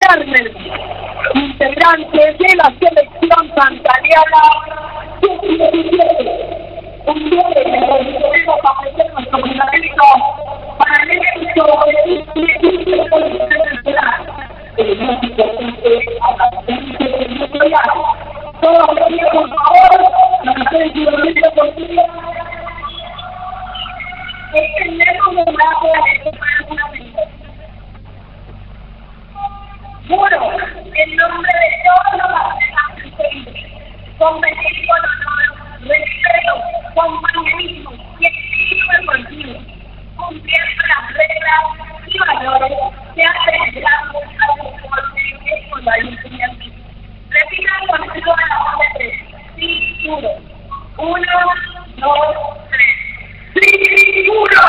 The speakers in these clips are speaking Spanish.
viernes, integrantes de la selección santaniana sub-17. Un viernes podemos ofrecer nuestro fundamento para el evento todos los días, por favor, la selección deportiva. Extendemos un brazo para una vida. Juro, en nombre de todos los atletas presentes, competir con honor, respeto, compañerismo y espíritu deportivo, cumpliendo las reglas y valores que aprendamos al deporte escolar. Repitan conmigo a la hora de 3. Sí, juro. 1, 2, 3. ¡Seguro!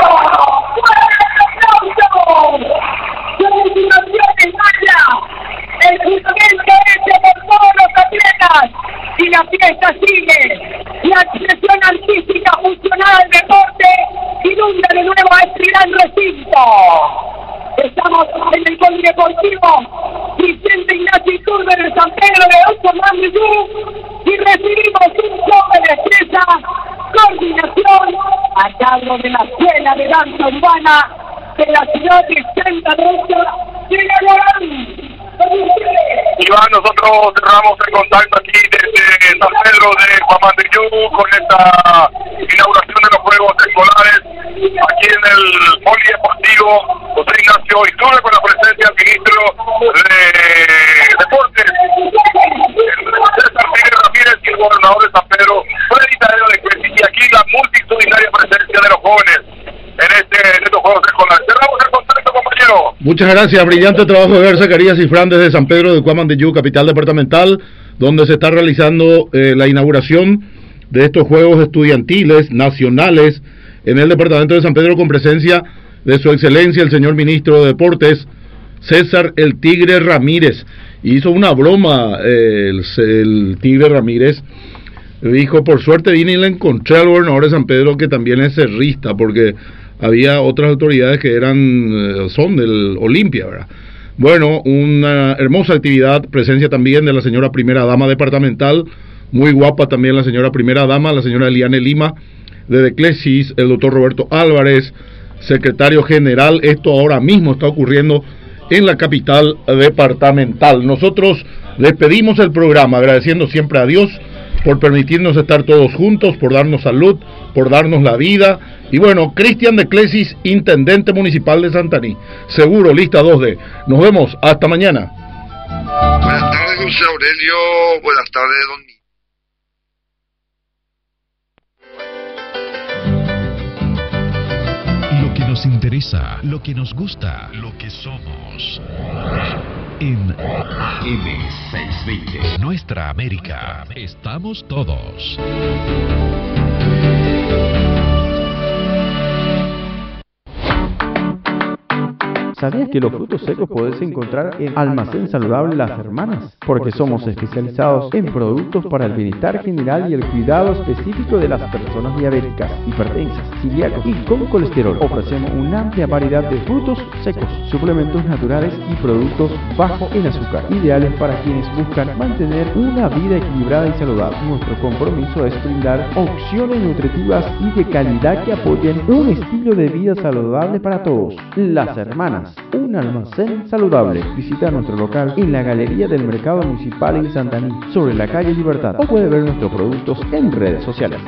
¡Fuerte aplauso! ¡Continuación en marcha! El justamente hecho por todos los atletas y la fiesta sigue. La expresión artística funcional del deporte inunda de nuevo a este gran recinto. Estamos en el polideportivo Vicente Ignacio Iturbe de San Pedro de Ocotlán y recibimos un show de destreza, coordinación a cargo de la Escuela de Danza Urbana de la ciudad de Santa Rosa de León. Iván, nosotros cerramos el contacto aquí desde San Pedro de Guamandeyú con esta inauguración de los Juegos Escolares aquí en el Polideportivo José Ignacio Iturbe con la presencia del ministro de Deportes, César Tigre Ramírez, y el gobernador de San Pedro, Freddy Tadeo de Cresci, y aquí la multitudinaria presencia de los jóvenes en estos Juegos Escolares. Cerramos el contacto, compañero. Muchas gracias, brillante trabajo de ver Zacarías y Fran desde San Pedro de Cuamandeyú, capital departamental, donde se está realizando la inauguración de estos Juegos Estudiantiles Nacionales en el departamento de San Pedro, con presencia de su excelencia el señor ministro de Deportes, César el Tigre Ramírez. Hizo una broma el Tigre Ramírez. Dijo, por suerte vine y le encontré al gobernador de San Pedro, que también es cerrista, porque había otras autoridades que son del Olimpia, ¿verdad? Bueno, una hermosa actividad, presencia también de la señora primera dama departamental, muy guapa también la señora primera dama, la señora Eliane Lima, de Declesis, el doctor Roberto Álvarez, secretario general. Esto ahora mismo está ocurriendo en la capital departamental. Nosotros despedimos el programa agradeciendo siempre a Dios por permitirnos estar todos juntos, por darnos salud, por darnos la vida. Y bueno, Cristian Declesis, intendente municipal de Santaní. Seguro, lista 2D. Nos vemos, hasta mañana. Buenas tardes, José Aurelio. Buenas tardes, don. Lo que nos interesa, lo que nos gusta, lo que somos. En AM620, Nuestra América, estamos todos. ¿Sabías que los frutos secos podés encontrar en Almacén Saludable Las Hermanas? Porque somos especializados en productos para el bienestar general y el cuidado específico de las personas diabéticas, hipertensas, celíacos y con colesterol. Ofrecemos una amplia variedad de frutos secos, suplementos naturales y productos bajo en azúcar, ideales para quienes buscan mantener una vida equilibrada y saludable. Nuestro compromiso es brindar opciones nutritivas y de calidad que apoyen un estilo de vida saludable para todos. Las Hermanas, un almacén saludable. Visita nuestro local en la Galería del Mercado Municipal en Santaní, sobre la calle Libertad, o puede ver nuestros productos en redes sociales.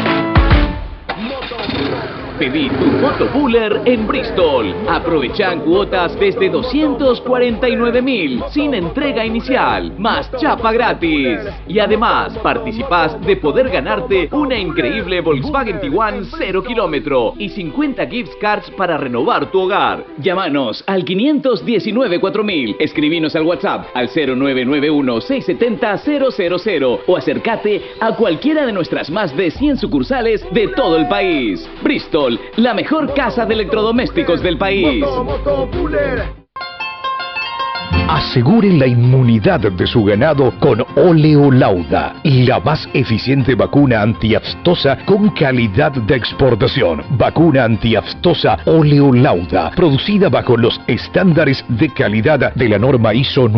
Pedí tu Motocooler en Bristol. Aprovechan cuotas desde 249.000 sin entrega inicial, más chapa gratis. Y además participás de poder ganarte una increíble Volkswagen Tiguan 0 kilómetro y 50 gift cards para renovar tu hogar. Llámanos al 519-4000, escribinos al WhatsApp al 0991-670-000 o acércate a cualquiera de nuestras más de 100 sucursales de todo el país. Bristol, la mejor casa de electrodomésticos del país. Aseguren la inmunidad de su ganado con Oleolauda, la más eficiente vacuna antiaftosa con calidad de exportación. Vacuna antiaftosa Oleolauda, producida bajo los estándares de calidad de la norma ISO